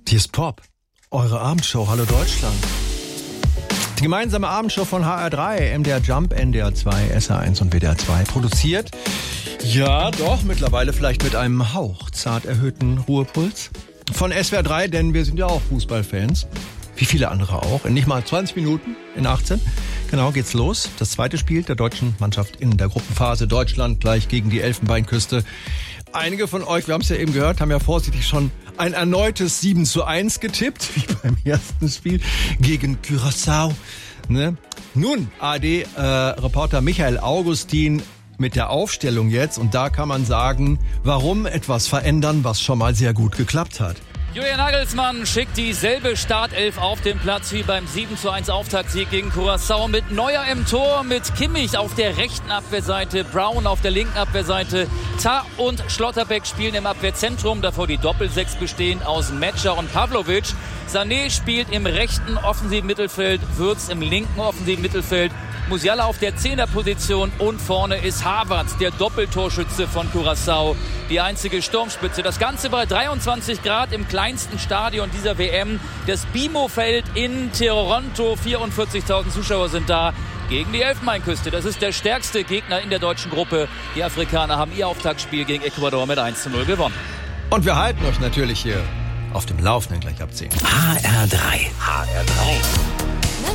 Hier ist Pop, eure Abendshow, Hallo Deutschland. Die gemeinsame Abendshow von HR3, MDR Jump, NDR 2, SR1 und WDR 2 produziert. Ja, doch, mittlerweile vielleicht mit einem hauchzart erhöhten Ruhepuls. Von SWR 3, denn wir sind ja auch Fußballfans. Wie viele andere auch. In nicht mal 20 Minuten, in 18. Genau, geht's los. Das zweite Spiel der deutschen Mannschaft in der Gruppenphase. Deutschland gleich gegen die Elfenbeinküste. Einige von euch, wir haben es ja eben gehört, haben ja vorsichtig schon ein erneutes 7:1 getippt, wie beim ersten Spiel gegen Curaçao. Ne? Nun, ARD-Reporter Michael Augustin mit der Aufstellung jetzt. Und da kann man sagen, warum etwas verändern, was schon mal sehr gut geklappt hat. Julian Nagelsmann schickt dieselbe Startelf auf den Platz wie beim 7:1 Auftaktsieg gegen Curaçao mit Neuer im Tor, mit Kimmich auf der rechten Abwehrseite, Brown auf der linken Abwehrseite, Tah und Schlotterbeck spielen im Abwehrzentrum, davor die Doppelsechs bestehend aus Metscher und Pavlovic. Sané spielt im rechten offensiven Mittelfeld, Würz im linken offensiven Mittelfeld, Musiala auf der 10er-Position und vorne ist Havertz, der Doppeltorschütze von Curaçao, die einzige Sturmspitze. Das Ganze bei 23 Grad im kleinsten Stadion dieser WM. Das BMO-Feld in Toronto, 44.000 Zuschauer sind da gegen die Elfenbeinküste. Das ist der stärkste Gegner in der deutschen Gruppe. Die Afrikaner haben ihr Auftaktspiel gegen Ecuador mit 1:0 gewonnen. Und wir halten euch natürlich hier auf dem Laufenden gleich ab 10. HR3.